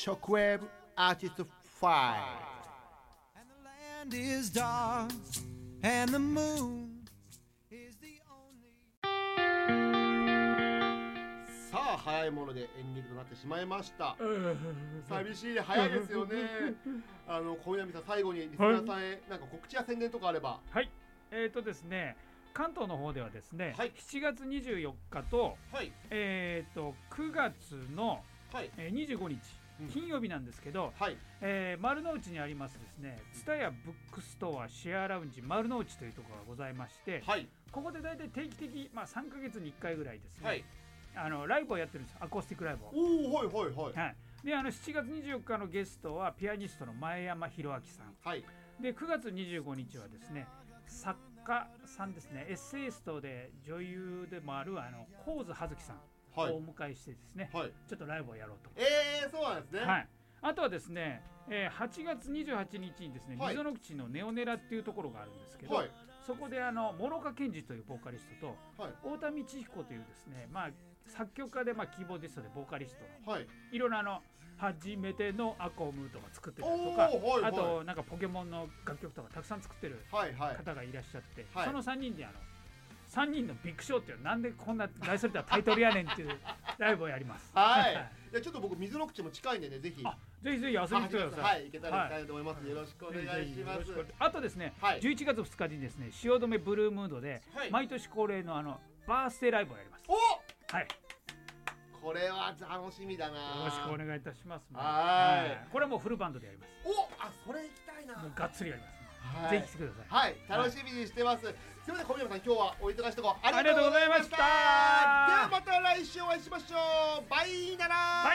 Shockwave Artist File And the land is dark and the moon is the only さあ早いものでエンディングとなってしまいました。寂しい、早いですよね。小南さん、最後にリスナーさんへなんか告知や宣伝とかあれば。 はい、ですね、関東の方ではですね、 はい、 7月24日と、 はい、 9月の、 はい、 25日金曜日なんですけど、 はい、 丸の内にありますですね、蔦屋ブックストアシェアラウンジ丸の内というところがございまして、はい、ここでだいたい定期的、3ヶ月に1回ぐらいですね、はい、ライブをやってるんです。アコースティックライブを。 おー、はいはいはい、はい、 で7月24日のゲストはピアニストの前山弘明さん、はい、で9月25日はですね、作家さんですね、エッセイストで女優でもある高津葉月さんをお迎えしてですね、はい、ちょっとライブをやろうと。 そうなんですね。 はい、あとはですね、8月28日にですね、 はい、 溝の口のネオネラっていうところがあるんですけど、はい、そこで諸岡健二というボーカリストと、はい、太田道彦というですね、作曲家でキーボーディストでボーカリストの、はい、いろんな初めてのアコムとか作ってたりとか、はいはい、あとなんかポケモンの楽曲とかたくさん作ってる方がいらっしゃって、はいはい、その3人で3人のビッグショーっていう、なんでこんな大それたタイトルやねんっていうライブをやります。 はい。いやちょっと僕溝の口も近いんでね、ぜひぜひぜひ遊びに来てください。 はい、行けたら行きたいと思います。よろしくお願いします。 あとですね、はい、11月2日にですね、汐留ブルームードで、はい、毎年恒例のバースデーライブをやります。 お、 はい。 これは楽しみだな。 よろしくお願いいたします。 はい。 これはもうフルバンドでやります。 それ行きたいな。 もうがっつりやります。 はい、 ぜひ来てください。 はい、楽しみにしてます。すみません、小宮さん、今日はお忙しいところありがとうございました。ではまた来週お会いしましょう。バイなら。